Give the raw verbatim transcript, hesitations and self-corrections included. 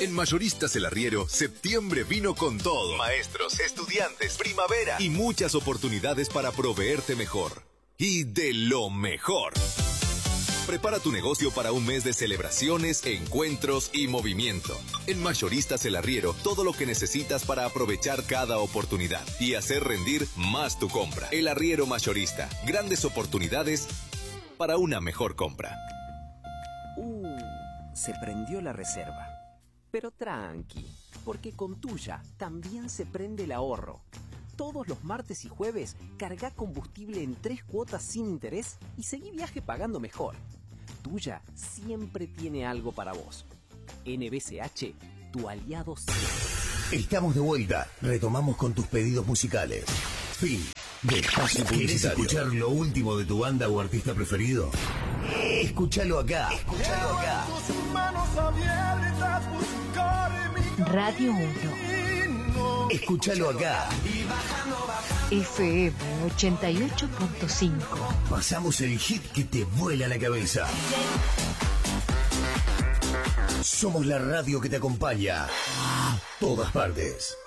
En Mayoristas El Arriero, septiembre vino con todo. Maestros, estudiantes, primavera y muchas oportunidades para proveerte mejor. Y de lo mejor. Prepara tu negocio para un mes de celebraciones, encuentros y movimiento. En Mayoristas El Arriero, todo lo que necesitas para aprovechar cada oportunidad y hacer rendir más tu compra. El Arriero Mayorista. Grandes oportunidades para una mejor compra. Uh, se prendió la reserva. Pero tranqui, porque con Tuya también se prende el ahorro. Todos los martes y jueves, carga combustible en tres cuotas sin interés y seguí viaje pagando mejor. Tuya siempre tiene algo para vos. N B C H, tu aliado siempre. Estamos de vuelta. Retomamos con tus pedidos musicales. Fin de espacio publicitario. ¿Querés escuchar lo último de tu banda o artista preferido? Escúchalo acá. Escúchalo acá. Radio uno. Escúchalo acá. F M ochenta y ocho punto cinco. Pasamos el hit que te vuela la cabeza. Somos la radio que te acompaña a todas partes.